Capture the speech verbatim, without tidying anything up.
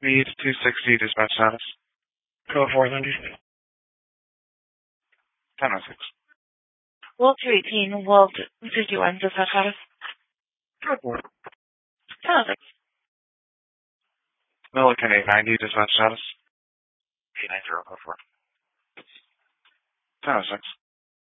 Need two sixty, dispatch status. Code four hundred. ten oh six. Wolf two eighteen, Wolf fifty-one, dispatch status. Code four. ten oh six. Milliken eight ninety, dispatch status. eight nine zero, code four. ten oh six.